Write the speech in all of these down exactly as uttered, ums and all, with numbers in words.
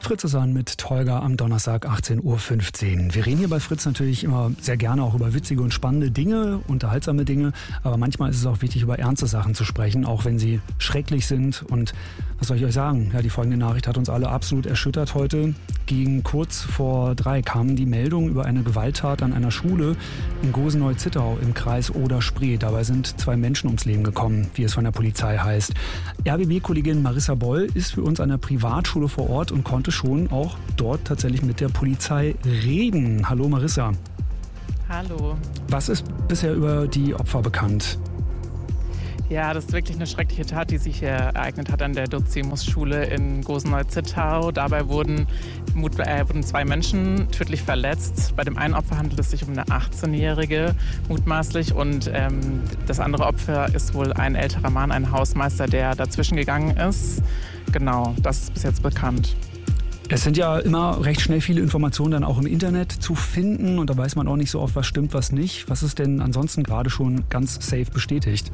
Fritz ist an mit Tolga am Donnerstag achtzehn Uhr fünfzehn. Wir reden hier bei Fritz natürlich immer sehr gerne auch über witzige und spannende Dinge, unterhaltsame Dinge, aber manchmal ist es auch wichtig, über ernste Sachen zu sprechen, auch wenn sie schrecklich sind. Und was soll ich euch sagen? Ja, die folgende Nachricht hat uns alle absolut erschüttert heute. Gegen kurz vor drei kamen die Meldungen über eine Gewalttat an einer Schule in Gosenau-Zittau im Kreis Oder-Spree. Dabei sind zwei Menschen ums Leben gekommen, wie es von der Polizei heißt. R B B-Kollegin Marissa Boll ist für uns an der Privatschule vor Ort und konnte schon auch dort tatsächlich mit der Polizei reden. Hallo Marissa. Hallo. Was ist bisher über die Opfer bekannt? Ja, das ist wirklich eine schreckliche Tat, die sich hier ereignet hat an der Dozimus-Schule in Gosenau-Zittau. Dabei wurden, äh, wurden zwei Menschen tödlich verletzt. Bei dem einen Opfer handelt es sich um eine achtzehnjährige mutmaßlich und ähm, das andere Opfer ist wohl ein älterer Mann, ein Hausmeister, der dazwischen gegangen ist. Genau, das ist bis jetzt bekannt. Es sind ja immer recht schnell viele Informationen dann auch im Internet zu finden und da weiß man auch nicht so oft, was stimmt, was nicht. Was ist denn ansonsten gerade schon ganz safe bestätigt?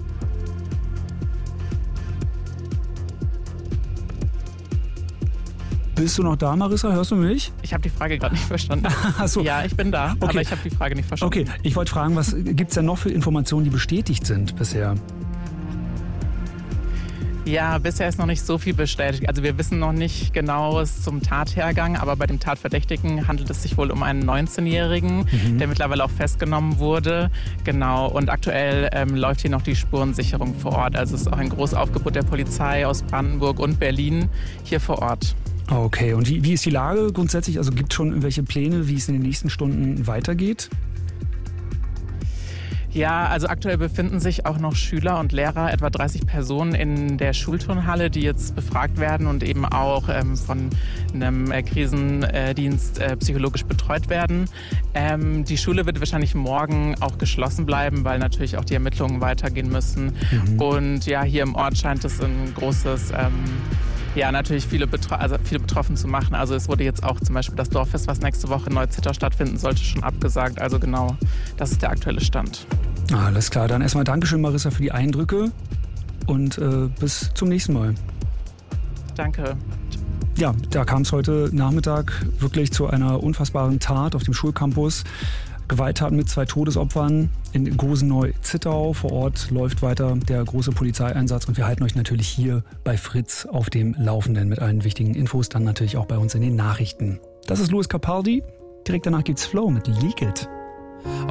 Bist du noch da, Marissa? Hörst du mich? Ich habe die Frage gerade nicht verstanden. Ach so. Ja, ich bin da, okay. Aber ich habe die Frage nicht verstanden. Okay, ich wollte fragen, was gibt es denn noch für Informationen, die bestätigt sind bisher? Ja, bisher ist noch nicht so viel bestätigt. Also wir wissen noch nicht genaues zum Tathergang, aber bei dem Tatverdächtigen handelt es sich wohl um einen neunzehnjährigen, mhm. der mittlerweile auch festgenommen wurde. Genau, und aktuell ähm, läuft hier noch die Spurensicherung vor Ort. Also es ist auch ein großes Aufgebot der Polizei aus Brandenburg und Berlin hier vor Ort. Okay, und wie, wie ist die Lage grundsätzlich? Also gibt es schon irgendwelche Pläne, wie es in den nächsten Stunden weitergeht? Ja, also aktuell befinden sich auch noch Schüler und Lehrer, etwa dreißig Personen in der Schulturnhalle, die jetzt befragt werden und eben auch ähm, von einem äh, Krisendienst äh, psychologisch betreut werden. Ähm, die Schule wird wahrscheinlich morgen auch geschlossen bleiben, weil natürlich auch die Ermittlungen weitergehen müssen. Mhm. Und ja, hier im Ort scheint es ein großes... Ähm, Ja, natürlich viele, Betro- also viele betroffen zu machen. Also es wurde jetzt auch zum Beispiel das Dorffest, was nächste Woche in Neu-Zittau stattfinden sollte, schon abgesagt. Also genau, das ist der aktuelle Stand. Alles klar, dann erstmal Dankeschön, Marissa, für die Eindrücke und äh, bis zum nächsten Mal. Danke. Ja, da kam es heute Nachmittag wirklich zu einer unfassbaren Tat auf dem Schulcampus. Gewalttaten mit zwei Todesopfern in Gosenau-Zittau. Vor Ort läuft weiter der große Polizeieinsatz und wir halten euch natürlich hier bei Fritz auf dem Laufenden mit allen wichtigen Infos, dann natürlich auch bei uns in den Nachrichten. Das ist Louis Capaldi. Direkt danach gibt's Flow mit Leak It.